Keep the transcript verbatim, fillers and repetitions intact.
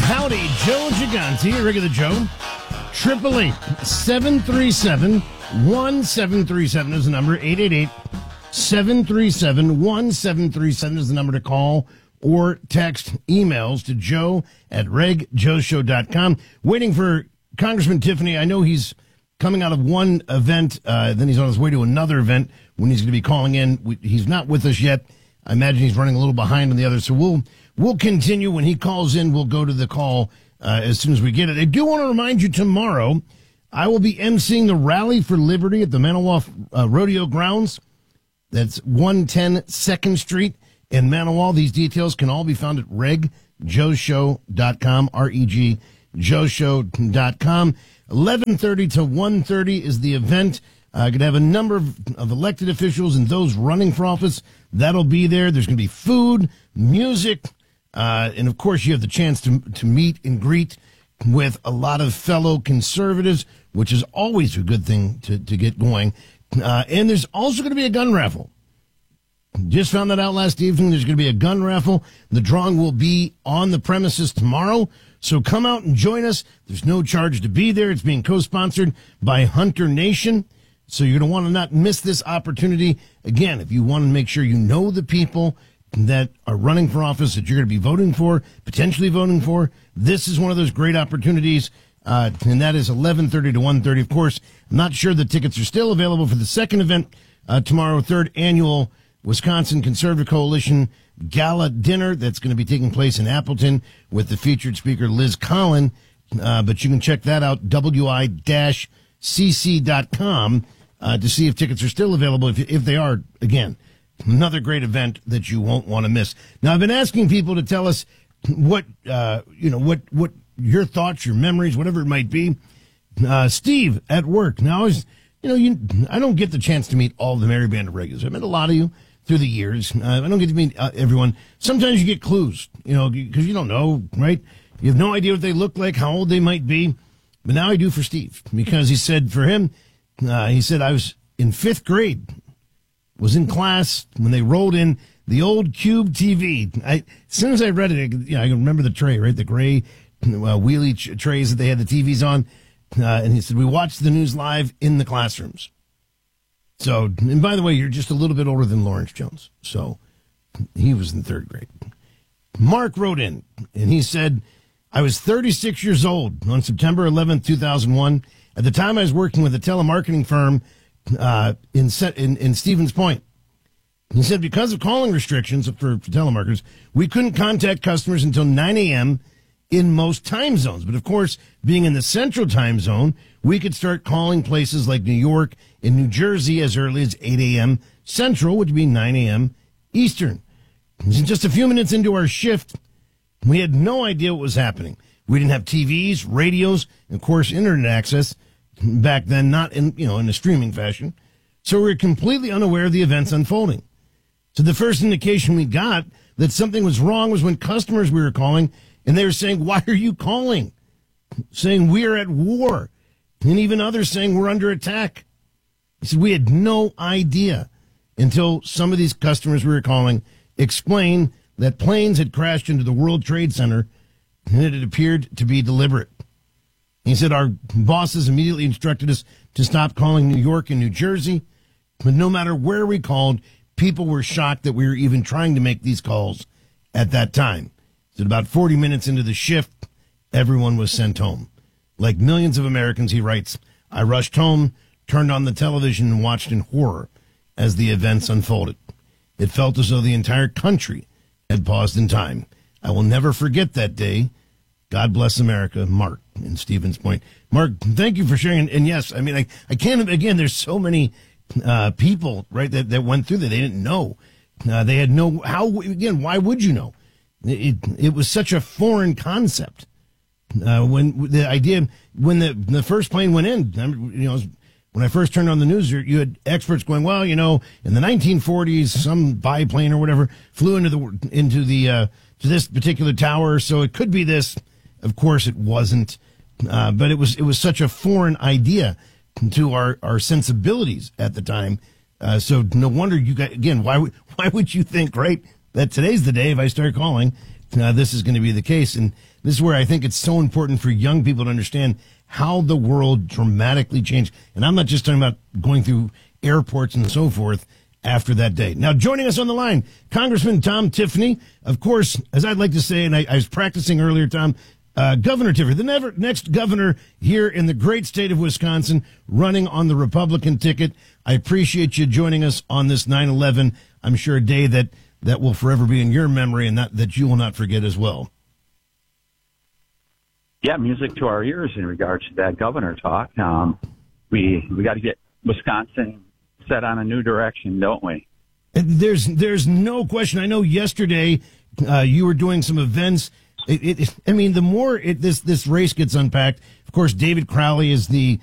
Howdy, Joe Gigante, regular Joe. Triple eight seven three seven one seven three seven is the number. Eight eight eight seven three seven one seven three seven is the number to call or text. Emails to Joe at reg joe show dot com. Waiting for Congressman Tiffany. I know he's coming out of one event, uh, then he's on his way to another event when he's going to be calling in. We, he's not with us yet. I imagine he's running a little behind on the others, so we'll we'll continue. When he calls in, we'll go to the call uh, as soon as we get it. I do want to remind you, tomorrow I will be emceeing the Rally for Liberty at the Manawa uh, Rodeo Grounds. That's one ten second Street in Manawa. These details can all be found at reg joe show dot com, R E G, joe show dot com. eleven thirty to one thirty is the event. Uh, going to have a number of, of elected officials and those running for office. That'll be there. There's going to be food, music, uh, and of course you have the chance to to meet and greet with a lot of fellow conservatives, which is always a good thing to, to get going. Uh, and there's also going to be a gun raffle. Just found that out last evening. There's going to be a gun raffle. The drawing will be on the premises tomorrow. So come out and join us. There's no charge to be there. It's being co-sponsored by Hunter Nation. So you're going to want to not miss this opportunity. Again, if you want to make sure you know the people that are running for office that you're going to be voting for, potentially voting for, this is one of those great opportunities. Uh, and that is eleven thirty to one thirty. Of course, I'm not sure the tickets are still available for the second event uh, tomorrow, third annual Wisconsin Conservative Coalition Gala Dinner that's going to be taking place in Appleton with the featured speaker Liz Collin. Uh, but you can check that out, w i dash c c dot com, uh, to see if tickets are still available. If, if they are, again, another great event that you won't want to miss. Now, I've been asking people to tell us what, uh, you know, what, what your thoughts, your memories, whatever it might be. Uh, Steve at work. Now, I was, you know, you, I don't get the chance to meet all the Merry Band of Regulars. I've met a lot of you through the years. Uh, I don't get to meet uh, everyone. Sometimes you get clues, you know, because you don't know, right? You have no idea what they look like, how old they might be. But now I do for Steve, because he said for him, uh, he said, I was in fifth grade, was in class when they rolled in the old Cube T V. I, as soon as I read it, I, you know, I can remember the tray, right? The gray uh, wheelie ch- trays that they had the T Vs on. Uh, and he said, we watched the news live in the classrooms. So, and by the way, you're just a little bit older than Lawrence Jones. So he was in third grade. Mark wrote in, and he said, I was thirty-six years old on September eleventh, two thousand one. At the time, I was working with a telemarketing firm uh, in, in in Stevens Point. He said, because of calling restrictions for, for telemarketers, we couldn't contact customers until nine a.m. in most time zones. But, of course, being in the central time zone, we could start calling places like New York and New Jersey as early as eight a.m. Central, which would be nine a.m. Eastern. Just a few minutes into our shift, we had no idea what was happening. We didn't have T Vs, radios, and, of course, internet access back then, not in, you know, in a streaming fashion. So we were completely unaware of the events unfolding. So the first indication we got that something was wrong was when customers we were calling, and they were saying, why are you calling? Saying we're at war. And even others saying we're under attack. He said we had no idea until some of these customers we were calling explained that planes had crashed into the World Trade Center, and it appeared to be deliberate. He said our bosses immediately instructed us to stop calling New York and New Jersey, but no matter where we called, people were shocked that we were even trying to make these calls at that time. He said about forty minutes into the shift, everyone was sent home. Like millions of Americans, he writes, I rushed home, turned on the television, and watched in horror as the events unfolded. It felt as though the entire country had paused in time. I will never forget that day. God bless America, Mark in Stevens Point. Mark, thank you for sharing. And yes, I mean, I, I can't, again, there's so many uh, people, right, that, that went through that. They didn't know. Uh, they had no, how, again, why would you know? It, it was such a foreign concept. Uh, when the idea, when the, the first plane went in, you know, when I first turned on the news, you had experts going, well, you know, in the nineteen forties, some biplane or whatever flew into the, into the, uh, to this particular tower. So it could be this. Of course it wasn't. Uh, but it was, it was such a foreign idea to our, our sensibilities at the time. Uh, so no wonder you got, again, why would, why would you think, right, that today's the day if I start calling uh, this is going to be the case. And this is where I think it's so important for young people to understand how the world dramatically changed. And I'm not just talking about going through airports and so forth after that day. Now, joining us on the line, Congressman Tom Tiffany. Of course, as I'd like to say, and I, I was practicing earlier, Tom, uh, Governor Tiffany, the never, next governor here in the great state of Wisconsin, running on the Republican ticket. I appreciate you joining us on this nine eleven. I'm sure a day that, that will forever be in your memory and that, that you will not forget as well. Yeah, music to our ears in regards to that governor talk. Um, we we got to get Wisconsin set on a new direction, don't we? There's there's no question. I know yesterday uh, you were doing some events. It, it, I mean, the more it, this this race gets unpacked, of course, David Crowley is the